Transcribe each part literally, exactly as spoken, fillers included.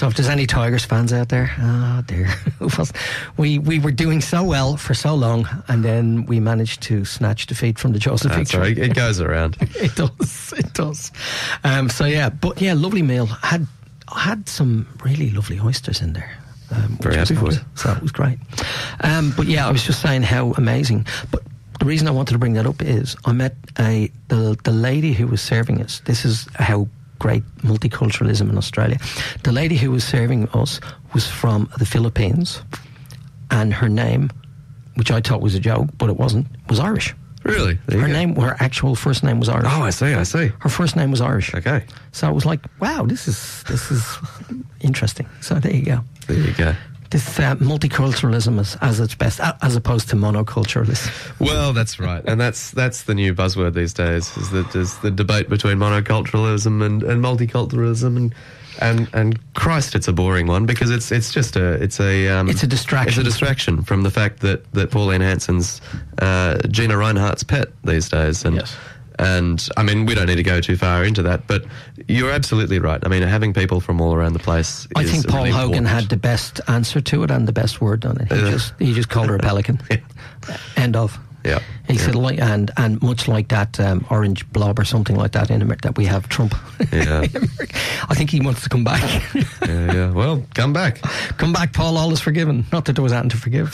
So if there's any Tigers fans out there, oh dear, we we were doing so well for so long, and then we managed to snatch defeat from the Joseph That's victory. right. It goes around. It does. It does. Um, so yeah, but yeah, lovely meal. Had had some really lovely oysters in there. Um, Very happy for it. So it was great. Um, but yeah, I was just saying how amazing. But the reason I wanted to bring that up is I met a the the lady who was serving us. This is how great multiculturalism in Australia. The lady who was serving us was from the Philippines, and her name, which I thought was a joke, but it wasn't, was Irish. Really? There you Her go. name, her actual first name was Irish. Oh, I see, I see. Her first name was Irish. Okay. So I was like, wow, this is this is interesting. So there you go. There you go. This uh, multiculturalism is as its best, as opposed to monoculturalism. Well, that's right, and that's that's the new buzzword these days. Is that there's the debate between monoculturalism and, and multiculturalism, and and and Christ, it's a boring one because it's it's just a it's a um, It's a distraction. It's a distraction from the fact that that Pauline Hanson's uh, Gina Reinhardt's pet these days, and. Yes. And, I mean, we don't need to go too far into that, but you're absolutely right. I mean, having people from all around the place I is think Paul really Hogan important. had the best answer to it and the best word on it. He Uh, just he just called her a pelican. Yeah. End of. Yeah. He yeah. said, like, and and much like that um, orange blob or something like that in America that we have Trump. Yeah. I think he wants to come back. yeah, yeah. Well, come back. Come back, Paul. All is forgiven. Not that there was anything to forgive.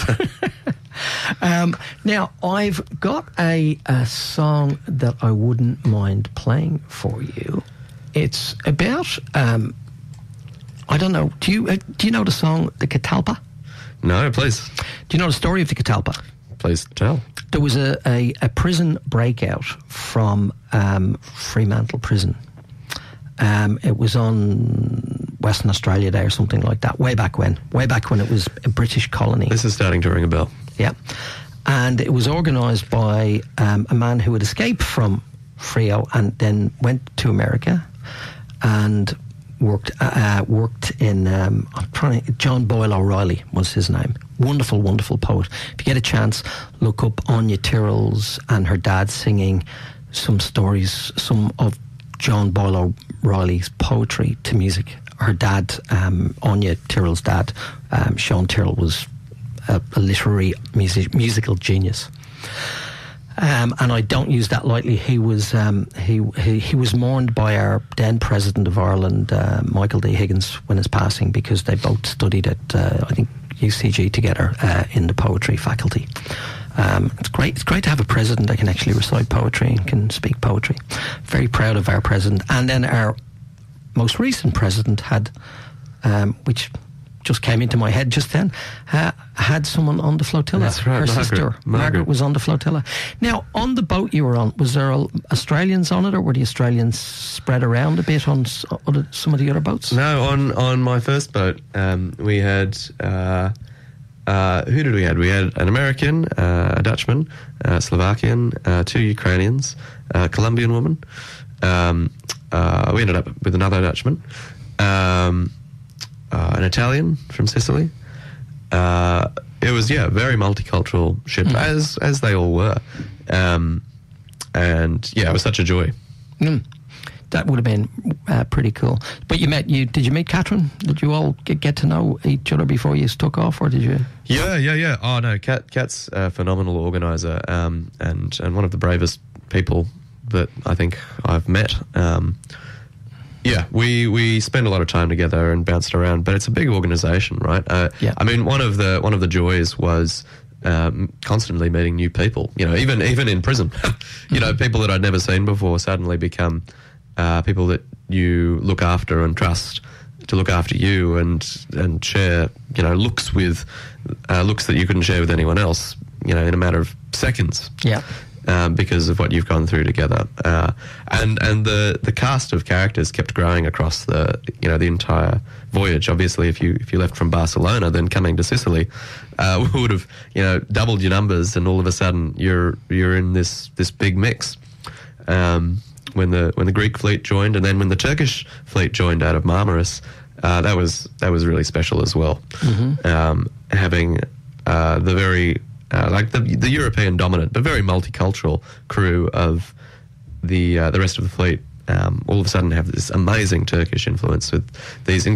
um, now, I've got a, a song that I wouldn't mind playing for you. It's about, um, I don't know, do you uh, do you know the song The Catalpa? No, please. Do you know the story of the Catalpa? Please tell. There was a, a, a prison breakout from um, Fremantle Prison. Um, it was on Western Australia Day or something like that, way back when, way back when it was a British colony. This is starting to ring a bell. Yeah. And it was organised by um, a man who had escaped from Freo and then went to America and worked uh, worked in, um, I'm trying to, John Boyle O'Reilly was his name. Wonderful, wonderful poet. If you get a chance, look up Anya Tyrrell's and her dad singing some stories, some of John Boyle O'Reilly's poetry to music. Her dad, um, Anya Tyrrell's dad, um, Sean Tyrrell, was a, a literary music, musical genius. Um, and I don't use that lightly. He was um, he, he he was mourned by our then President of Ireland, uh, Michael D. Higgins, when his passing, because they both studied at uh, I think U C G together uh, in the poetry faculty. Um, it's great. It's great to have a president that can actually recite poetry and can speak poetry. Very proud of our president. And then our most recent president had, um, which just came into my head just then, uh, had someone on the flotilla. That's right, Her Margaret. sister, Margaret. Margaret was on the flotilla. Now, on the boat you were on, was there all Australians on it, or were the Australians spread around a bit on s- other, some of the other boats? No, on, on my first boat, um, we had... Uh, uh, who did we had? We had an American, uh, a Dutchman, uh, Slovakian, uh, two Ukrainians, a Colombian woman. Um, uh, we ended up with another Dutchman. Um... Uh, an Italian from Sicily. Uh, it was, yeah, very multicultural ship, mm. as as they all were. Um, and, yeah, it was such a joy. Mm. That would have been uh, pretty cool. But you met, you did you meet Catherine? Did you all get, get to know each other before you took off, or did you? Yeah, yeah, yeah. Oh, no, Kat, Kat's a phenomenal organiser um, and, and one of the bravest people that I think I've met. Um Yeah, we, we spend a lot of time together and bounced around, but it's a big organisation, right? Uh, yeah. I mean, one of the one of the joys was um, constantly meeting new people. You know, even even in prison, you mm-hmm. know, people that I'd never seen before suddenly become uh, people that you look after and trust to look after you and and share, you know, looks with uh, looks that you couldn't share with anyone else. You know, in a matter of seconds. Yeah. Um, because of what you've gone through together, uh, and and the, the cast of characters kept growing across the you know the entire voyage. Obviously, if you if you left from Barcelona, then coming to Sicily, uh, we would have you know doubled your numbers, and all of a sudden you're you're in this this big mix. Um, when the when the Greek fleet joined, and then when the Turkish fleet joined out of Marmaris, uh, that was that was really special as well. Mm-hmm. Um, having uh, the very Uh, like the the European dominant, but very multicultural crew of the uh, the rest of the fleet, um, all of a sudden have this amazing Turkish influence with these